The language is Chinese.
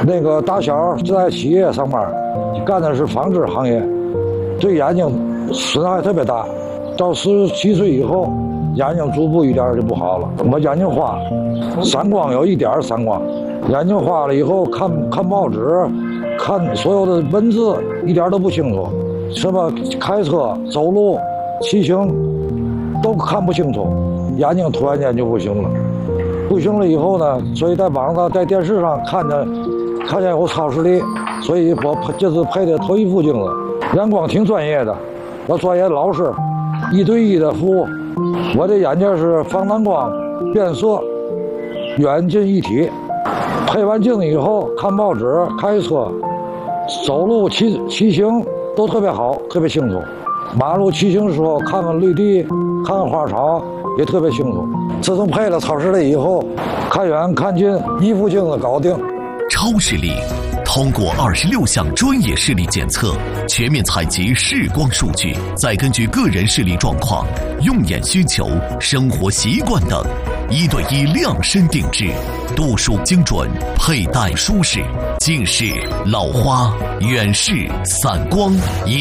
那个打小就在企业上班，干的是纺织行业，对眼睛损害特别大。到17岁以后，眼睛逐步一点就不好了。我眼睛花，散光有一点散光，眼睛花了以后看报纸，看所有的文字一点都不清楚，什么开车、走路、骑行都看不清楚，眼睛突然间就不行了。不行了以后呢，所以在网上、在电视上看见有超视力，所以我这次配的头一副镜子，眼光挺专业的，我专业老师1对1的服务。我的眼镜是防蓝光、变色、远近一体。配完镜子以后，看报纸、开车、走路、骑行都特别好，特别清楚。马路骑行的时候，看看绿地，看看花草，也特别清楚。自从配了超视力以后，看远看近一副镜子搞定。 超视力通过26项专业视力检测，全面采集视光数据，再根据个人视力状况、用眼需求、生活习惯等，1对1量身定制，度数精准，佩戴舒适，近视、老花、远视、散光一